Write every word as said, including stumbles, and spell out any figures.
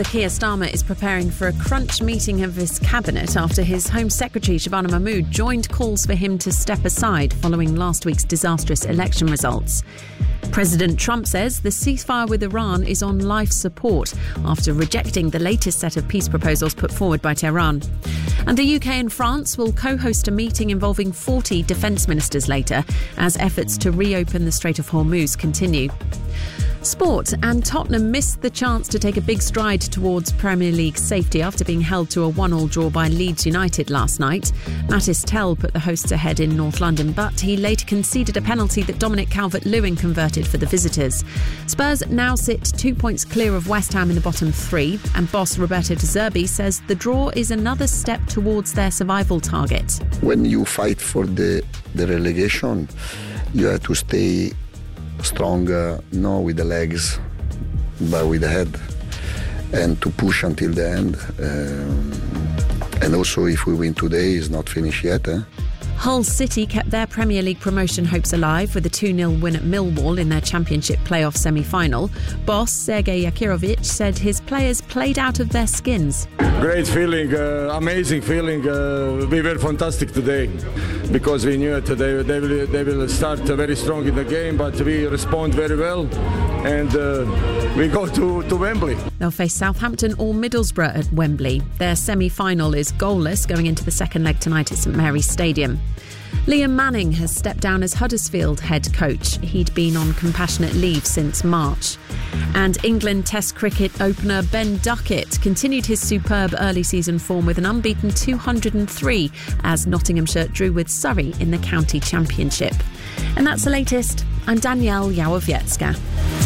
Sir Keir Starmer is preparing for a crunch meeting of his cabinet after his Home Secretary Shabana Mahmood joined calls for him to step aside following last week's disastrous election results. President Trump says the ceasefire with Iran is on life support after rejecting the latest set of peace proposals put forward by Tehran. And the U K and France will co-host a meeting involving forty defence ministers later as efforts to reopen the Strait of Hormuz continue. Sport, and Tottenham missed the chance to take a big stride towards Premier League safety after being held to a one-all draw by Leeds United last night. Mattis Tell put the hosts ahead in North London, but he later conceded a penalty that Dominic Calvert-Lewin converted for the visitors. Spurs now sit two points clear of West Ham in the bottom three, and boss Roberto De Zerbi says the draw is another step towards their survival target. When you fight for the, the relegation, you have to stay strong, uh, not with the legs, but with the head, and to push until the end. Um, and also, if we win today, it's not finished yet. Eh? Hull City kept their Premier League promotion hopes alive with a two nil win at Millwall in their Championship playoff semi-final. Boss Sergei Yakirovic said his players played out of their skins. Great feeling, uh, amazing feeling. Uh, we were fantastic today because we knew that they, they, will, they will start very strong in the game, but we respond very well and uh, we go to, to Wembley. They'll face Southampton or Middlesbrough at Wembley. Their semi-final is goalless going into the second leg tonight at St Mary's Stadium. Liam Manning has stepped down as Huddersfield head coach. He'd been on compassionate leave since March. And England Test cricket opener Ben Duckett continued his superb early season form with an unbeaten two hundred three as Nottinghamshire drew with Surrey in the county championship. And that's the latest. I'm Danielle Yawowiecka.